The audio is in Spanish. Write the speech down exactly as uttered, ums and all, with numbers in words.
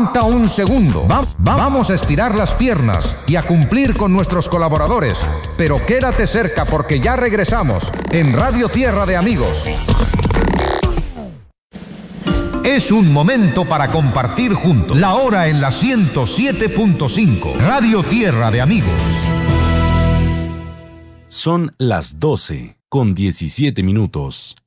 Aguanta un segundo. Va- va- vamos a estirar las piernas y a cumplir con nuestros colaboradores. Pero quédate cerca porque ya regresamos en Radio Tierra de Amigos. Es un momento para compartir juntos. La hora en la ciento siete punto cinco. Radio Tierra de Amigos. Son las doce con diecisiete minutos.